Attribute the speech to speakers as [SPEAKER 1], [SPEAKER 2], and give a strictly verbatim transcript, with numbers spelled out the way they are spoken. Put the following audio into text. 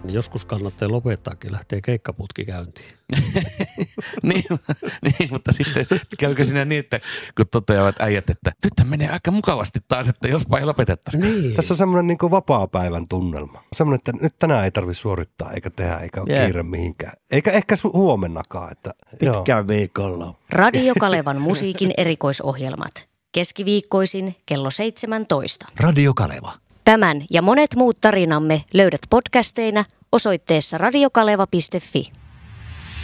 [SPEAKER 1] Joskus kannattaa lopettaakin, lähtee keikkaputki käyntiin.
[SPEAKER 2] niin, niin, mutta sitten käykö siinä niin, että kun toteavat äijät, että nyt menee aika mukavasti taas, että jospa ei lopetettaisikaan.
[SPEAKER 3] Niin. Tässä on semmoinen niin kuin vapaa-päivän tunnelma. Semmoinen, että nyt tänään ei tarvitse suorittaa eikä tehdä eikä ole yeah. kiire mihinkään. Eikä ehkä huomennakaan. Että,
[SPEAKER 4] Pitkään viikolla.
[SPEAKER 5] Radio Kalevan musiikin erikoisohjelmat. Keskiviikkoisin kello seitsemäntoista.
[SPEAKER 6] Radio Kaleva.
[SPEAKER 5] Tämän ja monet muut tarinamme löydät podcasteina osoitteessa radiokaleva piste fi.